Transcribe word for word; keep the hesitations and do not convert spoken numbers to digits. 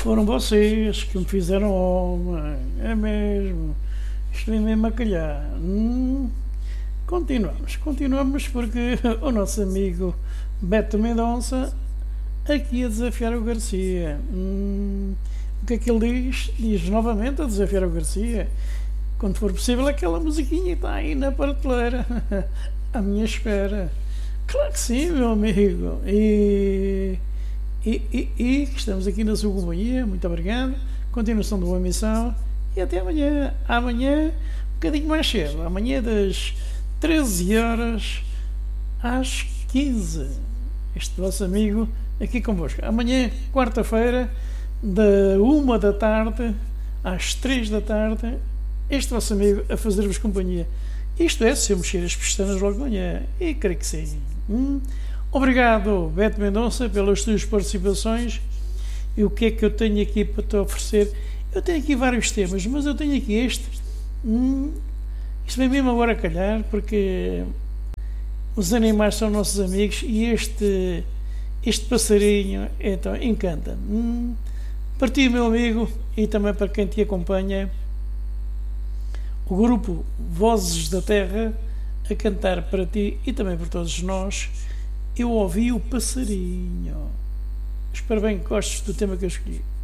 Foram vocês que me fizeram homem, é mesmo. Isto vem mesmo a calhar. Hum, continuamos, continuamos porque o nosso amigo Beto Mendonça aqui a desafiar o Garcia. Hum, o que é que ele diz? Diz novamente a desafiar o Garcia. Quando for possível, aquela musiquinha está aí na prateleira, à minha espera. Claro que sim, meu amigo. E, e, e, e estamos aqui na sua companhia. Muito obrigado. Continuação da boa missão. E até amanhã. Amanhã, um bocadinho mais cedo. Amanhã das treze horas às quinze. Este vosso amigo aqui convosco. Amanhã, quarta-feira, da uma da tarde às três da tarde, este vosso amigo a fazer-vos companhia. Isto é, se eu mexer as pestanas logo de manhã. E creio que sim. Hum? Obrigado, Beto Mendonça, pelas tuas participações. E o que é que eu tenho aqui para te oferecer? Eu tenho aqui vários temas, mas eu tenho aqui este. Hum, isto vem mesmo agora a calhar, porque os animais são nossos amigos e este, este passarinho então, encanta-me. Hum, para ti, meu amigo, e também para quem te acompanha, o grupo Vozes da Terra a cantar para ti e também para todos nós. Eu ouvi o passarinho. Espero bem que gostes do tema que eu escolhi.